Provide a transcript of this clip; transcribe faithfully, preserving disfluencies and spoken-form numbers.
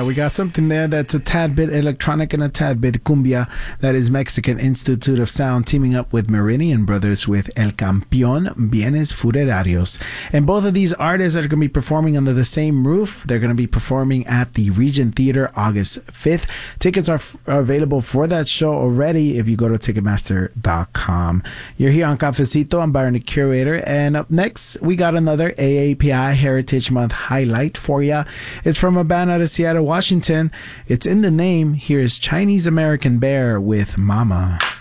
Yeah, we got something there that's a tad bit electronic and a tad bit cumbia. That is Mexican Institute of Sound teaming up with Meridian Brothers with El Campeón Bienes Funerarios. And both of these artists are going to be performing under the same roof. They're going to be performing at the Regent Theater August fifth. Tickets are, f- are available for that show already if you go to Ticketmaster dot com. You're here on Cafecito. I'm Byron the Curator. And up next, we got another A A P I Heritage Month highlight for you. It's from a band out of Seattle, Washington. It's in the name. Here's Chinese American Bear with Mama.